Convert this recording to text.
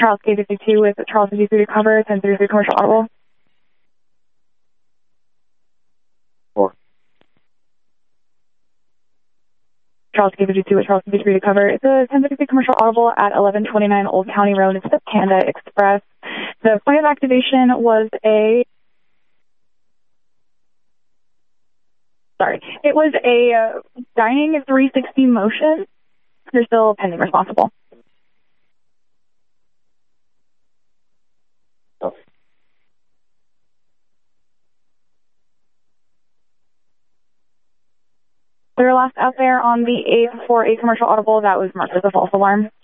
Charles K52 with Charles 53 to cover, 1033 commercial audible. 4. Charles K52 with Charles 53 to cover. It's a 1053 commercial audible at 1129 Old County Road. It's the Panda Express. The point of activation was it was a dining 360 motion. They're still pending responsible. Oh. They're last out there on the 8 for a commercial audible that was marked as a false alarm.